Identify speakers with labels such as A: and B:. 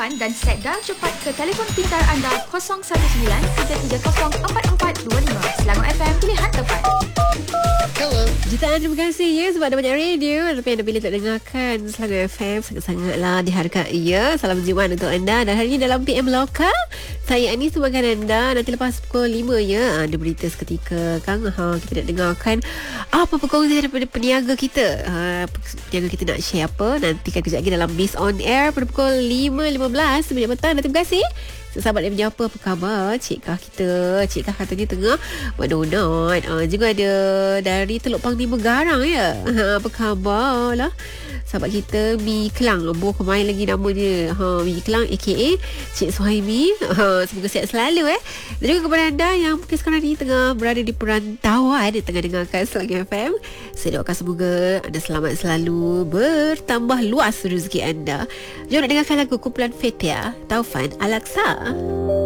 A: Taufan dan set dah cepat ke telefon pintar anda 0193304425. Selangor FM, pilihan tepat.
B: Hello.
C: Jutaan terima kasih ya sebab ada banyak radio tapi anda pilih tak dengarkan Selangor FM. Sangat-sangatlah dihargai ya. Salam jiwan untuk anda. Dan hari ini dalam PM Lokal, saya Anis semakan anda. Nanti lepas pukul 5 ya, ada berita seketika Kang. Kita nak dengarkan apa perkongsian daripada peniaga kita. Peniaga kita nak share apa, nantikan kejap lagi dalam Miss On Air pada pukul 5.15 minit petang. Dan terima kasih sahabat yang menyapa, apa khabar Cikkah kita. Cikkah katanya tengah buat donat. Juga ada dari Teluk Panglima Garang ya. Apa khabar lah sahabat kita Mi Kelang, boh kemain lagi nama dia. Mi Kelang aka Cik Suhaimi. Semoga sihat selalu Dan juga kepada anda yang mungkin sekarang ni tengah berada di perantauan, tengah dengarkan Selangor FM, saya doakan semoga anda selamat selalu, bertambah luas rezeki anda. Jom nak dengarkan lagu kumpulan Fetia, Taufan Al-Aqsa.